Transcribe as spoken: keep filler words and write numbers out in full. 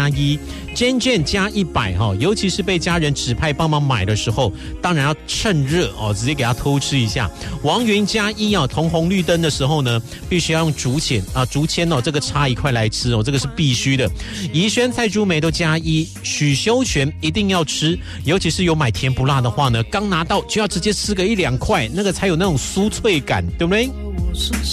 加一，煎卷加一百哈，尤其是被家人指派帮忙买的时候，当然要趁热哦，直接给他偷吃一下。王云加一啊，同红绿灯的时候呢，必须要用竹签啊，竹签哦，这个插一块来吃哦，这个是必须的。怡轩、蔡珠梅都加一，许修全一定要吃，尤其是有买甜不辣的话呢，刚拿到就要直接吃个一两块，那个才有那种酥脆感，对不对？